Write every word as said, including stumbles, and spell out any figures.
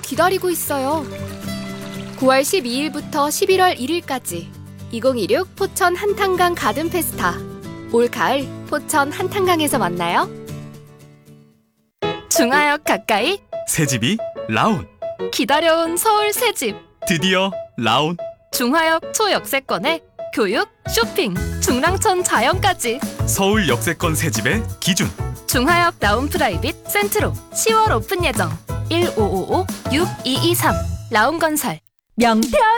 기다리고 있어요. 구월 십이일부터 십일월 일일까지 이천이십육 포천 한탄강 가든 페스타. 올가을 포천 한탄강에서 만나요. 중화역 가까이 새집이 라온. 기다려온 서울 새집. 드디어 라온. 중화역 초역세권에 교육, 쇼핑, 중랑천 자연까지. 서울 역세권 새집의 기준. 중화역 라온 프라이빗 센트로 시월 오픈 예정. 일오오오 육이이삼 라온건설. 명태현